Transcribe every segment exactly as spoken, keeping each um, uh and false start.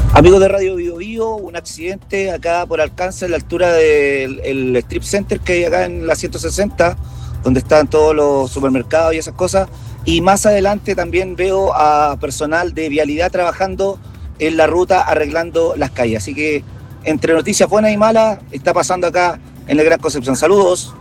Amigos de Radio Bio Bio, un accidente acá por Alcance, a la altura del el Strip Center que hay acá en la ciento sesenta, donde están todos los supermercados y esas cosas. Y más adelante también veo a personal de vialidad trabajando en la ruta arreglando las calles. Así que entre noticias buenas y malas está pasando acá en la Gran Concepción. Saludos.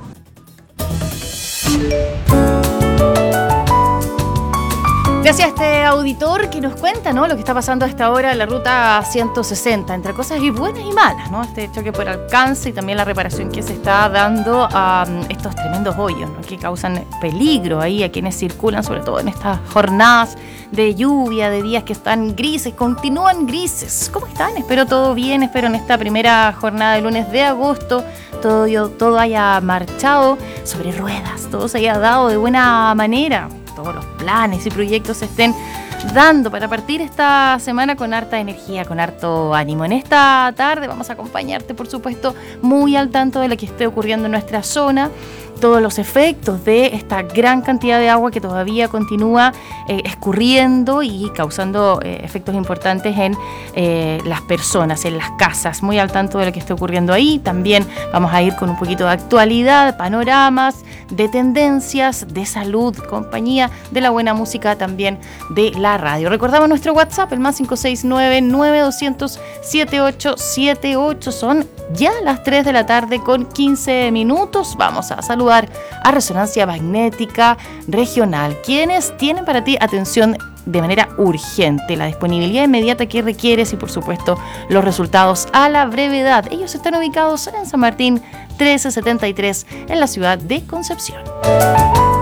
Gracias a este auditor que nos cuenta, ¿no?, lo que está pasando a esta hora en la ruta ciento sesenta, entre cosas y buenas y malas, ¿no? Este choque por Alcance y también la reparación que se está dando a um, estos tremendos hoyos, ¿no?, que causan peligro ahí a quienes circulan, sobre todo en estas jornadas de lluvia, de días que están grises, continúan grises. ¿Cómo están? Espero todo bien, espero en esta primera jornada de lunes de agosto todo, todo haya marchado sobre ruedas, todo se haya dado de buena manera, todos los planes y proyectos se estén dando para partir esta semana con harta energía, con harto ánimo. En esta tarde vamos a acompañarte, por supuesto, muy al tanto de lo que esté ocurriendo en nuestra zona, todos los efectos de esta gran cantidad de agua que todavía continúa eh, escurriendo y causando eh, efectos importantes en eh, las personas, en las casas. Muy al tanto de lo que esté ocurriendo ahí. También vamos a ir con un poquito de actualidad, panoramas, de tendencias, de salud, compañía, de la buena música también de la radio. Recordamos nuestro WhatsApp, el más cinco seis nueve, nueve dos cero cero, siete ocho siete ocho. Son ya las tres de la tarde con quince minutos. Vamos a saludar a Resonancia Magnética Regional, quienes tienen para ti atención de manera urgente, la disponibilidad inmediata que requieres y por supuesto los resultados a la brevedad. Ellos están ubicados en San Martín trece setenta y tres en la ciudad de Concepción.